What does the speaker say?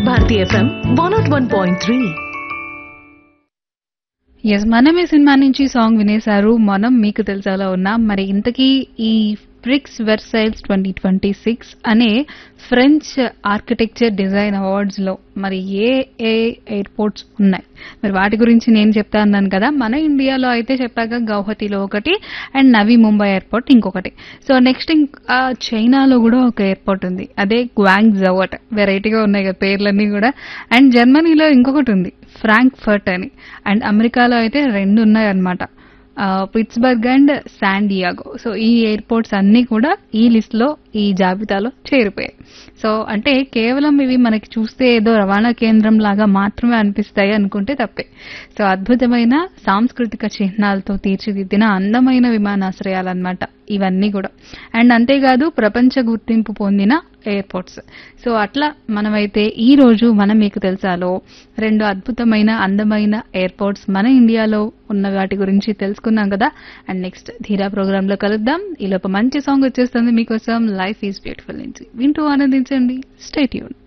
వివిధ Bharati FM 101.3. Yes, మనమే cinema నుంచి సాంగ్ వినేశారు. మనం మీకు తెలుసాలో ఉన్నాం. మరి ఇంతకీ ఈ ప్రిక్స్ వెర్సైల్స్ 2026 అనే ఫ్రెంచ్ ఆర్కిటెక్చర్ డిజైన్ అవార్డ్స్ లో మరి ఏ ఏ ఎయిర్పోర్ట్స్ ఉన్నాయి, మరి వాటి గురించి నేను చెప్తా అన్నాను కదా. మన ఇండియాలో అయితే చెప్పాక గౌహతిలో ఒకటి అండ్ నవీ ముంబై ఎయిర్పోర్ట్ ఇంకొకటి. సో నెక్స్ట్ ఇంకా చైనాలో కూడా ఒక ఎయిర్పోర్ట్ ఉంది, అదే గ్వాంగ్ జవట్. వెరైటీగా ఉన్నాయి కదా పేర్లన్నీ కూడా. అండ్ జర్మనీలో ఇంకొకటి ఉంది, ఫ్రాంక్ఫర్ట్ అని. అండ్ అమెరికాలో అయితే 2 ఉన్నాయన్నమాట, Pittsburgh and San Diego. So ఈ ఎయిర్పోర్ట్స్ అన్ని కూడా ఈ లిస్ట్ లో, ఈ జాబితాలో చేరిపోయాయి. సో అంటే కేవలం ఇవి మనకి చూస్తే ఏదో రవాణా కేంద్రం లాగా మాత్రమే అనిపిస్తాయి అనుకుంటే తప్పే. సో అద్భుతమైన సాంస్కృతిక చిహ్నాలతో తీర్చిదిద్దిన అందమైన విమానాశ్రయాలన్నమాట ఇవన్నీ కూడా. అండ్ అంతేకాదు ప్రపంచ గుర్తింపు పొందిన ఎయిర్పోర్ట్స్. సో అట్లా మనమైతే ఈ రోజు మనం మీకు తెలుసాలో 2 అద్భుతమైన అందమైన ఎయిర్పోర్ట్స్ మన ఇండియాలో ఉన్న వాటి గురించి తెలుసుకున్నాం కదా. అండ్ నెక్స్ట్ ధీరా ప్రోగ్రామ్ లో కలుద్దాం. ఈలోపు మంచి సాంగ్ వచ్చేస్తుంది మీకోసం, లైఫ్ ఈజ్ బ్యూటిఫుల్ నుంచి. వింటూ ఆనందించండి. Stay tune.